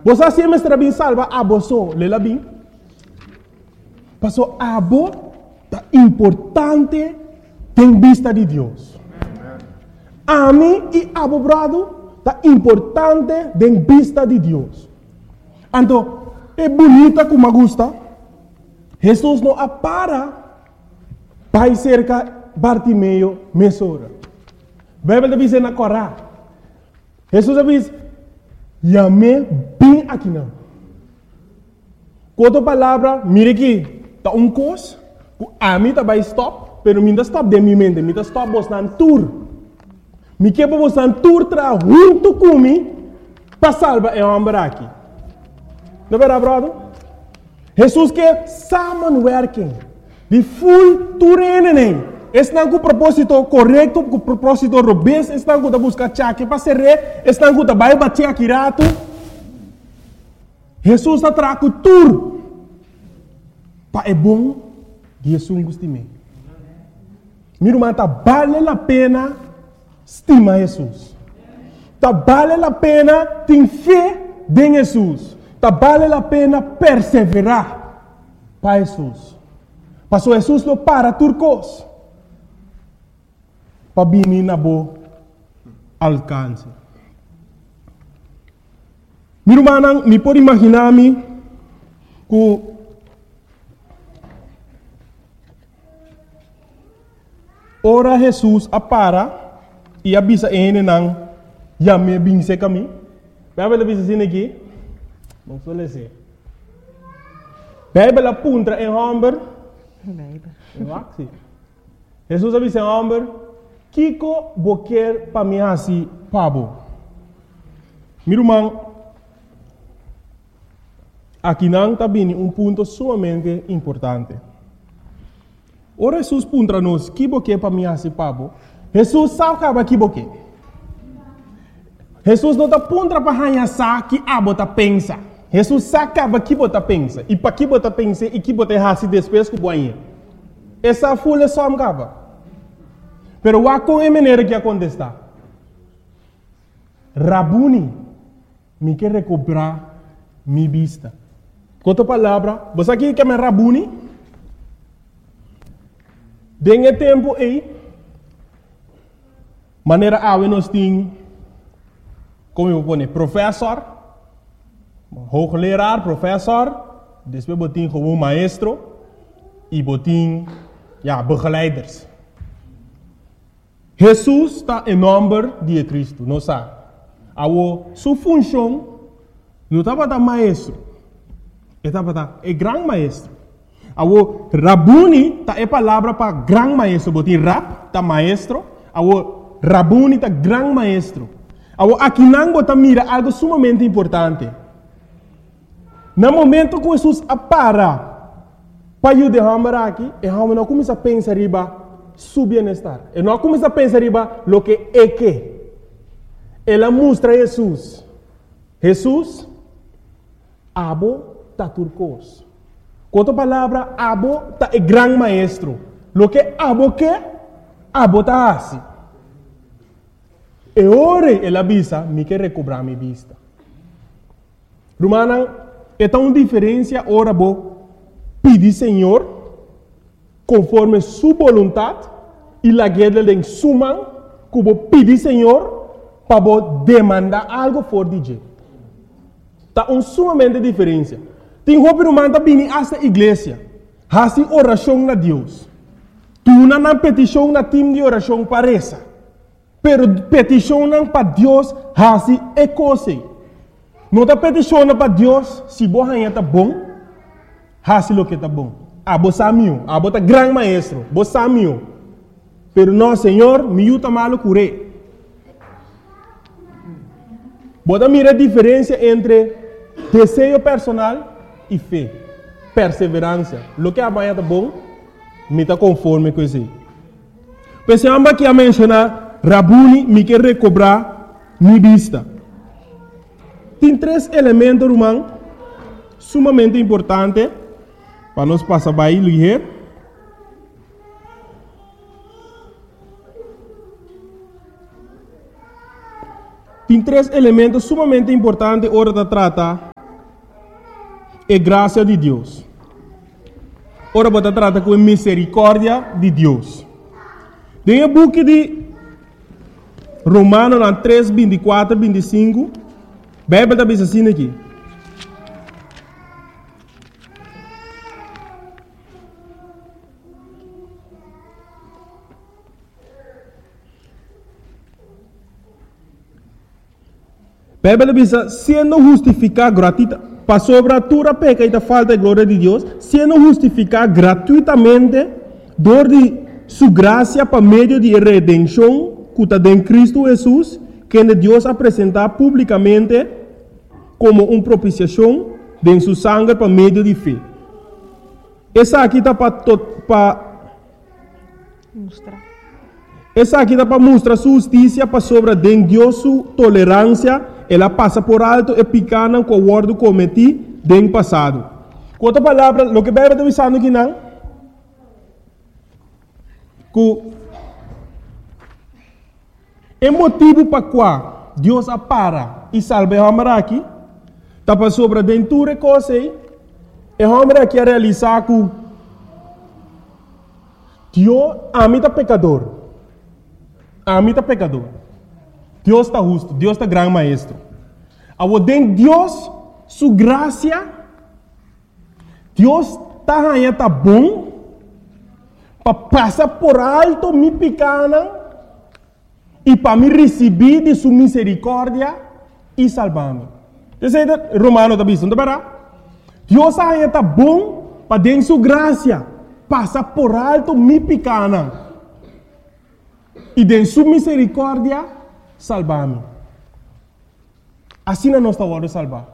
Você sempre está bem salva a você, lela bem. Passou abo é importante em vista de Deus. A mim e abo brado é importante em vista de Deus. Então, é bonita como gusta. Jesus não apara para cerca Bartimeu mesora. A Bíblia diz na Corá. Jesus diz, "Yame bem aqui não." Quando a palavra, mire aqui, tá coisa, a mim tá vai stop, pero mim tá stop de minha mente, mim tá stop bostan tour. Me que para bostan tour tra junto comigo para salvar o homem aqui. Não é verdade, brother? Jesus quer samenwerking. De full tour estão com o propósito correto, com o propósito robusto, estão com a busca chaque para ser rei, estão com a vai bater aqui rato. Jesus está trazendo tudo para é bom que Jesus goste de Meu irmão, tá vale a pena estimar Jesus. Tá vale a pena ter fé em Jesus. Tá vale a pena perseverar para Jesus. Pastor Jesus não para turcos. Para vir na boa alcance. Meu irmão, me pode imaginar-me que ora Jesus apara e avisa ele não já me binse caminho. Vai ver avisa assim aqui. Não sou lese. Bíblia apunta em homem. Bíblia. Jesus avisa em homem. Kiko boquer para mim assim, pabo. Meu irmão, aqui não está bem ponto sumamente importante. Ora Jesus punta nos, que boquer para mim assim, pabo. Jesus sabe que boquer. Jesus não está punta para ranhar que bota pensa. Jesus sabe que bota pensa. E para que bota pensa e que bota assim depois que boinha. Essa folha só me acaba. Pero o com é maneira que acontece. Rabuni, me quer recuperar minha vista. Com outra palavra, você aqui quer me Rabuni? Dengue tempo aí, maneira nós temos, como eu vou dizer, professor, hoogleraar, professor, depois botin como maestro e botin, begeleiders. Jesus está em nome de Cristo, não sabe? A sua função não estava da maestro, estava da grande maestro. A Rabuni está é palavra para grande maestro, botin rap está maestro, a Rabuni está grande maestro. A aqui não bota mira algo sumamente importante. No momento que Jesus apara para ajudar aqui, e não começa a pensar riba su bienestar. E não começa a pensar riba lo que é que. Ela mostra Jesus. Jesus, abo ta turcos. Quanto palavra, abo ta é grande maestro. Lo que abo ta assim. E ora ela avisa, me quer recobrar minha vista. Romana, é tão diferença ora bo pedir Senhor conforme sua vontade e la guerra de suma que bo pedir Senhor para bo demandar algo for de tá sumamente diferença. Tem roupa romana bem esta igreja, hasi oração na Deus. Tu não petição na time de oração parece. Pero peticionam para Deus, hasi é coisa. Não está peticionando para Deus, se você está bom, hasi lo que está bom. Você é você é grande maestro, você é. Pero não, Senhor, me ajuda malo curé. Você mira a diferença entre desejo personal e fé, perseverança. Lo que amanhã está bom, me está conforme com isso. Pensamos que a mencionar Rabuni me quer recobrar minha vista. Tem três elementos, irmão, sumamente importantes para nós passar bem ligeiro. Tem três elementos sumamente importantes hora de tratar é graça de Deus. Ora, você trata com a misericórdia de Deus. Tem o book de Romanos 3, 24, 25. A Bíblia está dizendo assim aqui. A Bíblia diz, sendo justificado gratuitamente, para sobre a tua peca e da falta de glória de Deus, sendo justificado gratuitamente, dor de sua graça para meio de redenção, que está em Cristo Jesus, que Deus apresentar publicamente como uma propiciação de sua sangue para meio de fé. Essa aqui está para mostrar. Essa aqui está para mostrar sua justiça para sobre Deus, sua tolerância. Ela passa por alto e picana com o word cometi no passado. Com outra palavra, o que a Bíblia está dizendo aqui não? Que o motivo para qual Deus apara e salva o homem aqui, está para sobre dentro de coisa e o homem aqui a realizar que Deus ama o pecador. Ama o pecador. Deus está justo, Deus está grande maestro. Ao den Deus, sua graça, Deus está bom, para passar por alto minha pequena e para me receber de sua misericórdia e salvar-me. Isso é Romano está dizendo, Deus está bom para den sua graça, passar por alto minha pequena e de sua misericórdia salvar-me. Assim não está hora de salvar.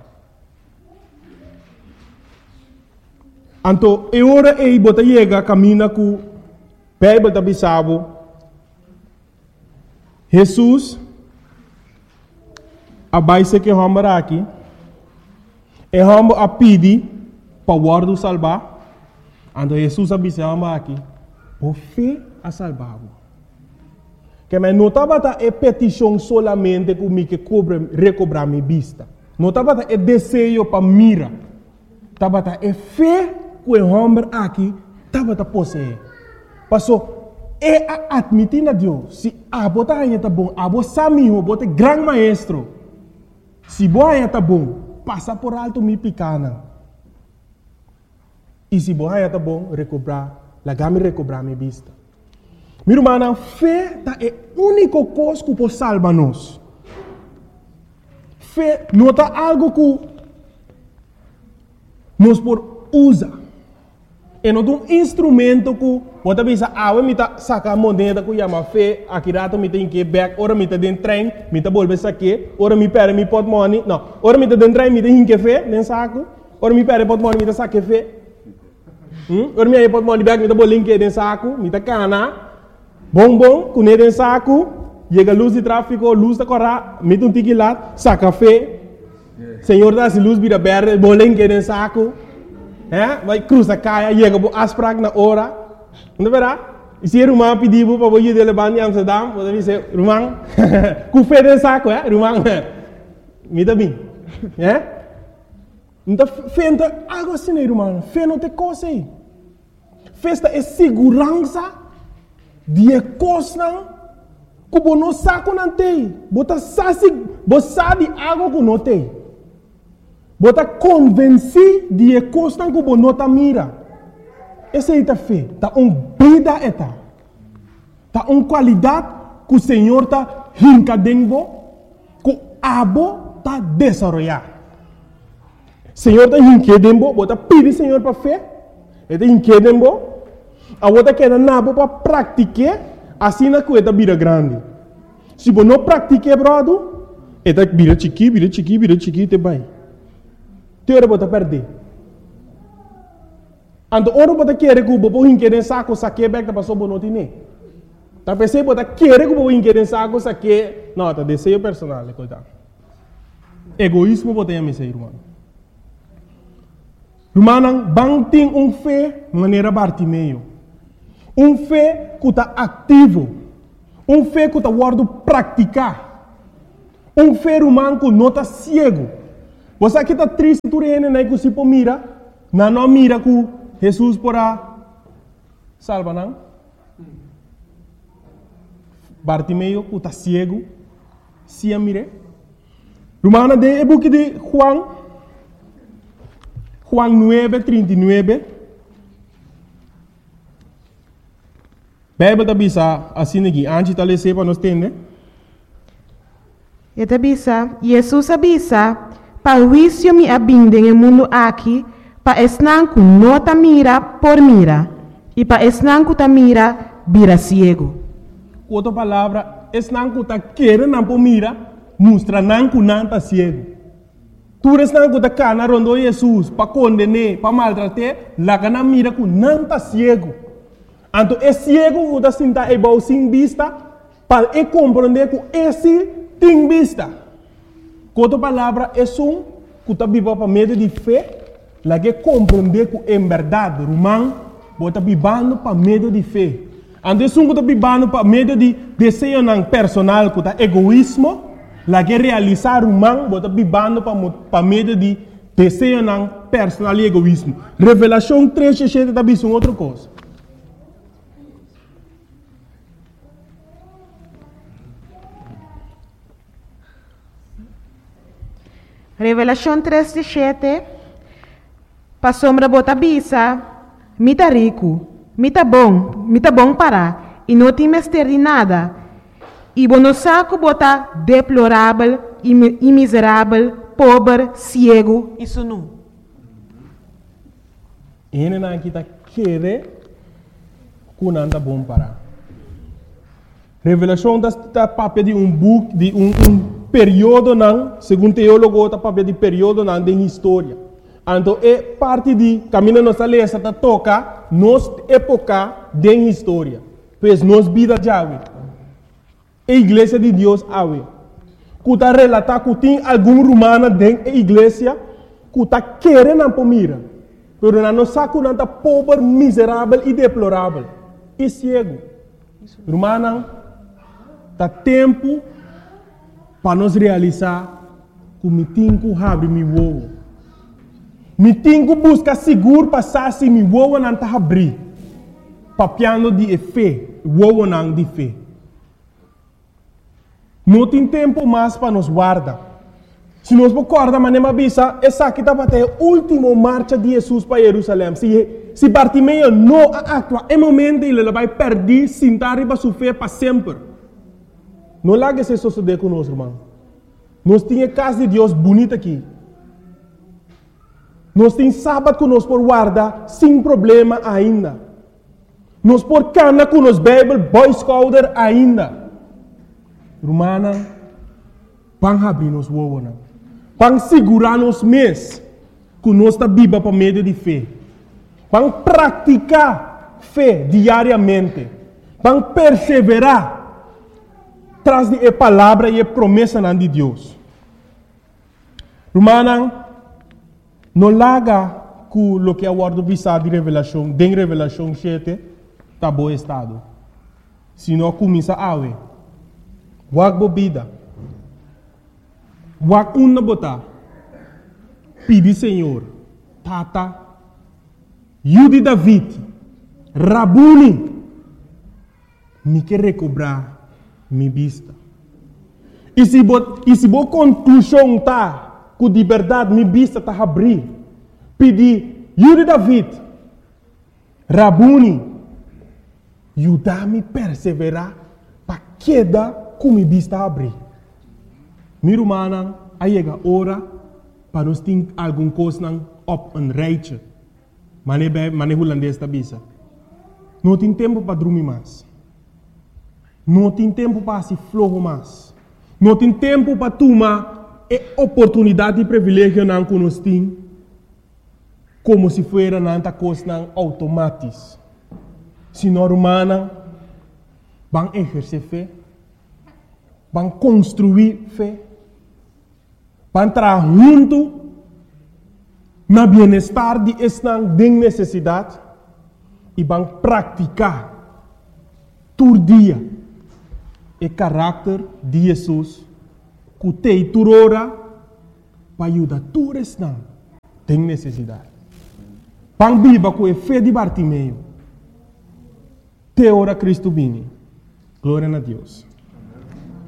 Então, é hora de você chegar, caminha com a Bíblia da Bissau. Jesus, a base que vamos aqui, é vamos a pedir para o guarda salvar. Então, Jesus a Bissau aqui, por fé a salvar. Que me notava é petição solamente comigo que recobrar minha vista. Notava é desejo para mira. Tava é fé que o homem aqui tava possuir. Passou é admitir a Deus. Se a bota aí tá bom, a bota sami, a bota grande maestro. Se boa aí tá bom, passa por alto minha pequena. E se boa aí tá bom, recobrar, lá me recobrar minha vista. Meu irmão, fé é a única coisa que pode salvar nós. Fé não é algo que nós podemos usar. É um instrumento que você pensa, me saca a moneda que chama fé, aqui rato me tem que back, ora me tem dentro trem, me tem bolsa aqui, ora me perde me pot money, não, ora me tem dentro trem, me tem que fé, nem saco, ora me perde pot money, me tem saque fé, ora me pot money back, me tem bolinho que dentro saco, me tem cana. Bom, com ele em saco, chega a luz de tráfego, luz da corra, mete um tique lá, saca café, senhor dá se luz vira verde, bolinho que em saco, vai cruza caia, chega a asprag na hora, não verá? E se o irmão pediu para você ir levar em Amsterdam, você dizer, irmão, com fé em saco, irmão, me dá bem, Então, fé não é algo assim, irmão, fé não tem coisa aí, festa é segurança, de coisa que você não sabe não tem. Você sabe algo que não tem. Você está convencido de coisa que você não mira. Essa é a fé. Está uma vida. Está uma qualidade que o Senhor está rincadendo, que o abo está desenvolvendo. O Senhor está rincadendo, você está pedindo Senhor para fé. Ele está rincadendo. A outra que é nabo para praticar, assim na coisa vira grande. Se você não praticar, brother, é vira chiqui, te vai. Te hora você perder. Então, hora você quer que você hinque saco, saque back, tá passou não tem. Tá pensando você quer que você hinque saco, saque, não, tá desejo personal, coitado. Egoísmo você tem a irmão. Irmão, bang tem fé maneira Bartimeu. Fé que está ativo. Fé que está guardado praticar. Fé humano que não está cego. Você aqui está triste, tu né, que se mira, não mira que Jesus porá salva, não? Bartimeu, que está cego, se mire. Romana de book de Juan 9:39. Bíblia está bisa assim aqui, antes de ler para nós entender. E tabisa, Jesus avisa, para o juízo me abinde no mundo aqui, para esnanco nota mira por mira, e para esnanco ta mira, vira ciego. Outra palavra, esnanco ta querer não por mira, mostra nanco não ta ciego. Tu esnanco ta cana rondo Jesus, para condenar, para maltratar, lá cana mira que não ta ciego. Então, é ciego que está sentado e sem vista, para compreender que esse tem vista. Outra palavra, é um que está vivo para meio de fé, lá que compreender que é verdade, romano, está vivendo para meio de fé. Então, é um que está vivendo para meio de desejo personal, que está egoísmo, lá que realizar romano, está vivendo para meio de desejo personal e egoísmo. Revelação 3:7 está vivendo outra coisa. Revelação 3:7. Para sombra bota bisa, mita rico, mita bom para, e não tem mestre de nada. E bono saco bota deplorável e miserável, pobre, cego e sunu. Ele não está querendo que não anda bom para. Revelação está papel de book, de período não, segundo teólogo, está papel de período não de história. Então, é parte de caminho nossa lesa está toca nos época de história. Pois nos vida já a igreja de Deus ave. Que está relatar que tem algum romano dentro da igreja que está querendo por mira. Pero não sabe que não está pobre, miserável e deplorável. E cego. Romano, está tempo para nós realizar que me tenho que abrir meu ovo. Me tenho que buscar seguro para saber se meu ovo não está abrir. Papiando de fé, o ovo não de fé. Não tem tempo mais para nos guardar. Se nós recordamos, mas nem bisa, essa aqui está para a última marcha de Jesus para Jerusalém. Se Bartimeu não atua, é momento ele vai perder, sentar e vai sofrer para sempre. Não largue se suceder conosco, irmão. Nós temos casa de Deus bonita aqui. Nós temos sábado que nós por guardar sem problema ainda. Nós por cana com nos Bible, Boy Scouter ainda. Romana, vamos abrir nos ovos. Vamos segurar nos mês que nós está viva para meio de fé. Vamos praticar fé diariamente. Vamos perseverar traz de palavra e promessa de Deus. Romana, não larga que o que é o ordem visado de revelação, de revelação 7, está bom estado. Se não começa a ver, wag bobida, wag uma botar, pedi Senhor, tata, Yudi David, Rabuni, me quer recobrar mi vista. E se bo conclusão tá, que de verdade mi vista tá abrir, pedi, Yuri David, Rabuni, ajuda-me a perseverar para queda com mi vista abrir. Mi romana, aí chega a hora para nós ter alguma coisa op een rijtje. Mane holandês tá bisa. Não tem tempo para dormir mais. Não tem tempo para se flojo mais. Não tem tempo para tomar a oportunidade e privilégio que nós temos, como se fosse uma coisa automática. Se não humana, vão exercer fé, vão construir fé, vão trabalhar junto no bem-estar de esta necessidade e vão praticar todo dia o caráter de Jesus, que tem turora para ajudar tu restante tem necessidade. Pang biba com a fé de Bartimeu. Te ora Cristo bini. Glória a Deus.